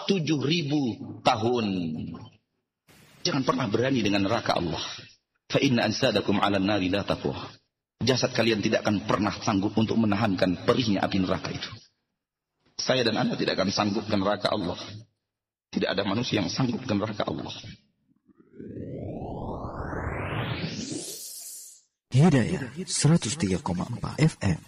7.000 tahun. Jangan pernah berani dengan neraka Allah. Fa inna ansadakum 'alan nari la taqwa. Jasad kalian tidak akan pernah sanggup untuk menahankan perihnya api neraka itu. Saya dan Anda tidak akan sanggup ke neraka Allah. Tidak ada manusia yang sanggup ke neraka Allah. Hidayah 103,4 FM.